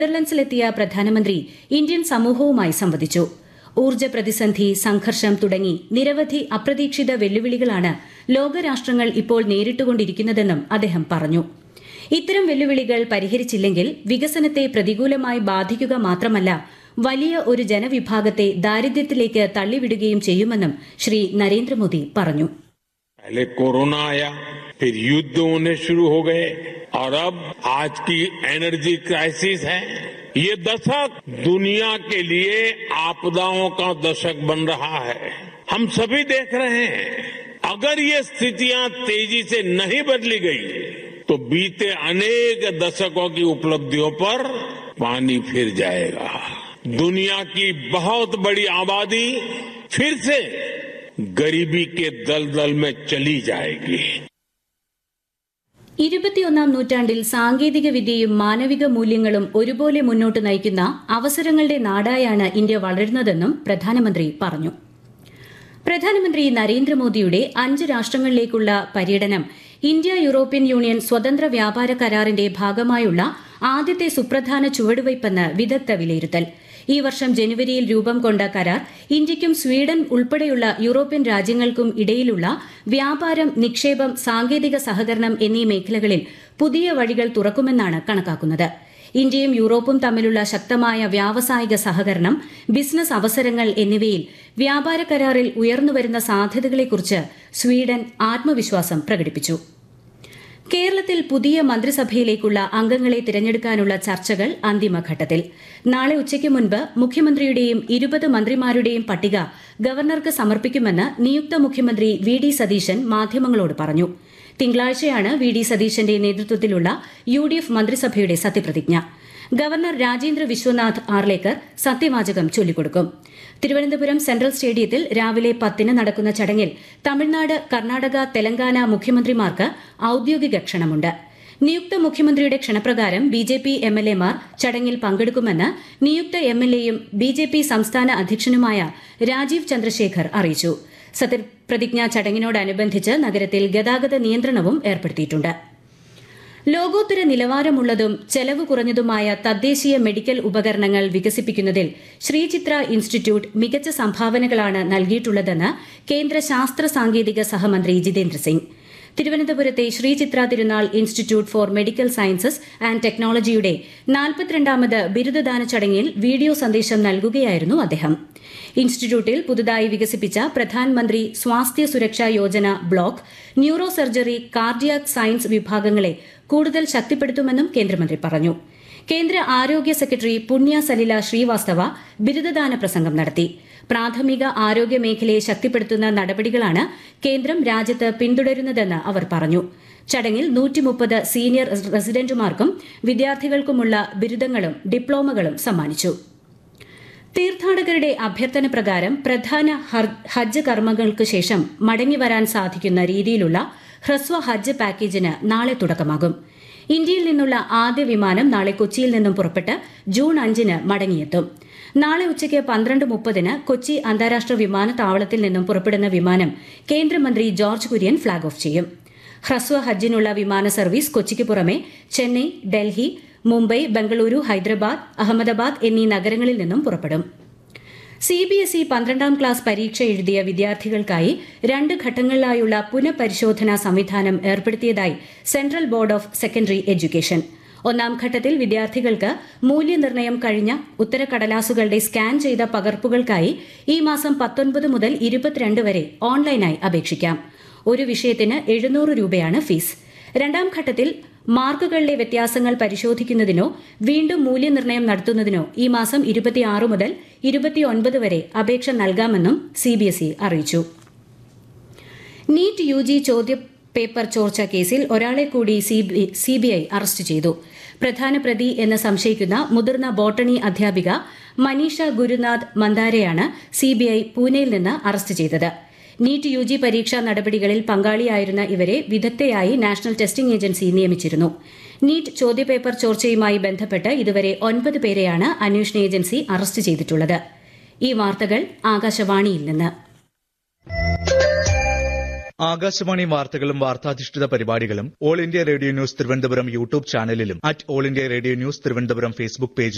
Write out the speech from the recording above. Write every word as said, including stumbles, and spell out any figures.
നെതർലൻഡ്സിലെത്തിയ പ്രധാനമന്ത്രി ഇന്ത്യൻ സമൂഹവുമായി സംവദിച്ചു. ഊർജ്ജ പ്രതിസന്ധി, സംഘർഷം തുടങ്ങി നിരവധി അപ്രതീക്ഷിത വെല്ലുവിളികളാണ് ലോകരാഷ്ട്രങ്ങൾ ഇപ്പോൾ നേരിട്ടുകൊണ്ടിരിക്കുന്നതെന്നും അദ്ദേഹം പറഞ്ഞു. ഇത്തരം വെല്ലുവിളികൾ പരിഹരിച്ചില്ലെങ്കിൽ വികസനത്തെ പ്രതികൂലമായി ബാധിക്കുക മാത്രമല്ല, വലിയ ഒരു ജനവിഭാഗത്തെ ദാരിദ്ര്യത്തിലേക്ക് തള്ളിവിടുകയും ചെയ്യുമെന്നും ശ്രീ നരേന്ദ്രമോദി പറഞ്ഞു. पहले कोरोना आया, फिर युद्ध होने शुरू हो गए और अब आज की एनर्जी क्राइसिस है. ये दशक दुनिया के लिए आपदाओं का दशक बन रहा है. हम सभी देख रहे हैं, अगर ये स्थितियां तेजी से नहीं बदली गई तो बीते अनेक दशकों की उपलब्धियों पर पानी फिर जाएगा. दुनिया की बहुत बड़ी आबादी फिर से गरीबी के दलदल में चली जाएगी. ഇരുപത്തിയൊന്നാം നൂറ്റാണ്ടിൽ സാങ്കേതിക വിദ്യയും മാനവിക മൂല്യങ്ങളും ഒരുപോലെ മുന്നോട്ട് നയിക്കുന്ന അവസരങ്ങളുടെ നാടായാണ് ഇന്ത്യ വളരുന്നതെന്നും പ്രധാനമന്ത്രി പറഞ്ഞു. പ്രധാനമന്ത്രി നരേന്ദ്രമോദിയുടെ അഞ്ച് രാഷ്ട്രങ്ങളിലേക്കുള്ള പര്യടനം ഇന്ത്യ യൂറോപ്യൻ യൂണിയൻ സ്വതന്ത്ര വ്യാപാര കരാറിന്റെ ഭാഗമായുള്ള ആദ്യത്തെ സുപ്രധാന ചുവടുവയ്പ്പെന്ന് വിദഗ്ധ വിലയിരുത്തൽ. ഈ വർഷം ജനുവരിയിൽ രൂപം കൊണ്ട കരാർ ഇന്ത്യയ്ക്കും സ്വീഡൻ ഉൾപ്പെടെയുള്ള യൂറോപ്യൻ രാജ്യങ്ങൾക്കും ഇടയിലുള്ള വ്യാപാരം, നിക്ഷേപം, സാങ്കേതിക സഹകരണം എന്നീ മേഖലകളിൽ പുതിയ വഴികൾ തുറക്കുമെന്നാണ് കണക്കാക്കുന്നത്. ഇന്ത്യയും യൂറോപ്പും തമ്മിലുള്ള ശക്തമായ വ്യാവസായിക സഹകരണം, ബിസിനസ് അവസരങ്ങൾ എന്നിവയിൽ വ്യാപാര കരാറിൽ ഉയർന്നുവരുന്ന സാധ്യതകളെക്കുറിച്ച് സ്വീഡൻ ആത്മവിശ്വാസം പ്രകടിപ്പിച്ചു. കേരളത്തിൽ പുതിയ മന്ത്രിസഭയിലേക്കുള്ള അംഗങ്ങളെ തിരഞ്ഞെടുക്കാനുള്ള ചർച്ചകൾ അന്തിമഘട്ടത്തിൽ. നാളെ ഉച്ചയ്ക്ക് മുൻപ് മുഖ്യമന്ത്രിയുടെയും ഇരുപത് മന്ത്രിമാരുടെയും പട്ടിക ഗവർണർക്ക് സമർപ്പിക്കുമെന്ന് നിയുക്ത മുഖ്യമന്ത്രി വി ഡി സതീശൻ മാധ്യമങ്ങളോട് പറഞ്ഞു. തിങ്കളാഴ്ചയാണ് വി ഡി സതീശന്റെ നേതൃത്വത്തിലുള്ള യു ഡി എഫ് മന്ത്രിസഭയുടെ സത്യപ്രതിജ്ഞ. ഗവർണർ രാജേന്ദ്ര വിശ്വനാഥ് ആർലേക്കർ സത്യവാചകം ചൊല്ലിക്കൊടുക്കും. തിരുവനന്തപുരം സെൻട്രൽ സ്റ്റേഡിയത്തിൽ രാവിലെ പത്തിന് നടക്കുന്ന ചടങ്ങിൽ തമിഴ്നാട്, കർണാടക, തെലങ്കാന മുഖ്യമന്ത്രിമാർക്ക് ഔദ്യോഗിക ക്ഷണമുണ്ട്. നിയുക്ത മുഖ്യമന്ത്രിയുടെ ക്ഷണപ്രകാരം B J P M L എമാർ ചടങ്ങിൽ പങ്കെടുക്കുമെന്ന് നിയുക്ത എം എൽ എയും ബി ജെ പി സംസ്ഥാന അധ്യക്ഷനുമായ രാജീവ് ചന്ദ്രശേഖർ അറിയിച്ചു. സത്യപ്രതിജ്ഞാ ചടങ്ങിനോടനുബന്ധിച്ച് നഗരത്തിൽ ഗതാഗത നിയന്ത്രണവും ഏർപ്പെടുത്തിയിട്ടുണ്ട്. ലോകോത്തര നിലവാരമുള്ളതും ചെലവ് കുറഞ്ഞതുമായ തദ്ദേശീയ മെഡിക്കൽ ഉപകരണങ്ങൾ വികസിപ്പിക്കുന്നതിൽ ശ്രീചിത്ര ഇൻസ്റ്റിറ്റ്യൂട്ട് മികച്ച സംഭാവനകളാണ് നൽകിയിട്ടുള്ളതെന്ന് കേന്ദ്ര ശാസ്ത്ര സാങ്കേതിക സഹമന്ത്രി ജിതേന്ദ്ര സിംഗ്. തിരുവനന്തപുരത്തെ ശ്രീചിത്ര തിരുനാൾ institute four medical sciences and ടെക്നോളജിയുടെ നാൽപ്പത്തിരണ്ടാമത് ബിരുദദാന ചടങ്ങിൽ വീഡിയോ സന്ദേശം നൽകുകയായിരുന്നു അദ്ദേഹം. ഇൻസ്റ്റിറ്റ്യൂട്ടിൽ പുതുതായി വികസിപ്പിച്ച പ്രധാൻമന്ത്രി സ്വാസ്ഥ്യ സുരക്ഷാ Yojana block, neuro surgery, cardiac science വിഭാഗങ്ങളെ കൂടുതൽ ശക്തിപ്പെടുത്തുമെന്നും കേന്ദ്രമന്ത്രി പറഞ്ഞു. കേന്ദ്ര ആരോഗ്യ സെക്രട്ടറി പുണ്യ സലില ശ്രീവാസ്തവ ബിരുദദാന പ്രസംഗം നടത്തി. പ്രാഥമിക ആരോഗ്യ മേഖലയെ ശക്തിപ്പെടുത്തുന്ന നടപടികളാണ് കേന്ദ്രം രാജ്യത്ത് പിന്തുടരുന്നതെന്ന് അവർ പറഞ്ഞു. ചടങ്ങിൽ നൂറ്റിമുപ്പത് സീനിയർ റെസിഡന്റുമാർക്കും വിദ്യാർത്ഥികൾക്കുമുള്ള ബിരുദങ്ങളും ഡിപ്ലോമകളും സമ്മാനിച്ചു. തീർത്ഥാടകരുടെ അഭ്യർത്ഥന പ്രകാരം പ്രധാന ഹജ്ജ് കർമ്മങ്ങൾക്ക് ശേഷം മടങ്ങിവരാൻ സാധിക്കുന്ന രീതിയിലുള്ള ഹ്രസ്വ ഹജ്ജ് പാക്കേജിന് നാളെ തുടക്കമാകും. ഇന്ത്യയിൽ നിന്നുള്ള ആദ്യ വിമാനം നാളെ കൊച്ചിയിൽ നിന്നും പുറപ്പെട്ട് ജൂൺ അഞ്ചിന് മടങ്ങിയെത്തും. നാളെ ഉച്ചയ്ക്ക് പന്ത്രണ്ട് മുപ്പതിന് കൊച്ചി അന്താരാഷ്ട്ര വിമാനത്താവളത്തിൽ നിന്നും പുറപ്പെടുന്ന വിമാനം കേന്ദ്രമന്ത്രി ജോർജ് കുര്യൻ ഫ്ളാഗ് ഓഫ് ചെയ്യും. ഹ്രസ്വ ഹജ്ജിനുള്ള വിമാന സർവീസ് കൊച്ചിക്ക് പുറമെ ചെന്നൈ, ഡൽഹി, മുംബൈ, ബംഗളൂരു, ഹൈദരാബാദ്, അഹമ്മദാബാദ് എന്നീ നഗരങ്ങളിൽ നിന്നും പുറപ്പെടും. സി ബി എസ് ഇ പന്ത്രണ്ടാം ക്ലാസ് പരീക്ഷ എഴുതിയ വിദ്യാർത്ഥികൾക്കായി രണ്ട് ഘട്ടങ്ങളിലായുള്ള പുനഃപരിശോധനാ സംവിധാനം ഏർപ്പെടുത്തിയതായി central board of secondary education. ഒന്നാം ഘട്ടത്തിൽ വിദ്യാർത്ഥികൾക്ക് മൂല്യനിർണ്ണയം കഴിഞ്ഞ ഉത്തരക്കടലാസുകളുടെ സ്കാൻ ചെയ്ത പകർപ്പുകൾക്കായി ഈ മാസം പത്തൊൻപത് മുതൽ ഇരുപത്തിരണ്ട് വരെ ഓൺലൈനായി അപേക്ഷിക്കാം. ഒരു വിഷയത്തിന് എഴുന്നൂറ് രൂപയാണ് ഫീസ്. രണ്ടാം ഘട്ടത്തിൽ മാർക്കുകളിലെ വ്യത്യാസങ്ങൾ പരിശോധിക്കുന്നതിനോ വീണ്ടും മൂല്യനിർണ്ണയം നടത്തുന്നതിനോ ഈ മാസം ഇരുപത്തിയാറ് മുതൽ ഇരുപത്തിയൊൻപത് വരെ അപേക്ഷ നൽകാമെന്നും സി ബി എസ് ഇ അറിയിച്ചു. നീറ്റ് യു ജി ചോദ്യപേപ്പർ ചോർച്ച കേസിൽ ഒരാളെ കൂടി സി ബി ഐ അറസ്റ്റ് ചെയ്തു. പ്രധാന പ്രതി എന്ന് സംശയിക്കുന്ന മുതിർന്ന ബോട്ടണി അധ്യാപിക Manisha Gurunath മന്ദാരെയാണ് C B I പൂനെയിൽ നിന്ന് അറസ്റ്റ് ചെയ്തത്. നീറ്റ് യു ജി പരീക്ഷാ നടപടികളിൽ പങ്കാളിയായിരുന്ന ഇവരെ വിദഗ്ധയായി നാഷണൽ ടെസ്റ്റിംഗ് ഏജൻസി നിയമിച്ചിരുന്നു. നീറ്റ് ചോദ്യപേപ്പർ ചോർച്ചയുമായി ബന്ധപ്പെട്ട് ഇതുവരെ ഒൻപത് പേരെയാണ് അന്വേഷണ ഏജൻസി അറസ്റ്റ് ചെയ്തിട്ടുള്ളത്. ഈ വാർത്തകൾ ആകാശവാണിയിൽ നിന്ന്. ആകാശവാണി വാർത്തകളും വാർത്താധിഷ്ഠിത പരിപാടികളും all India radio news Thiruvananthapuram YouTube ചാനലിലും at all India radio news Thiruvananthapuram Facebook പേജിലും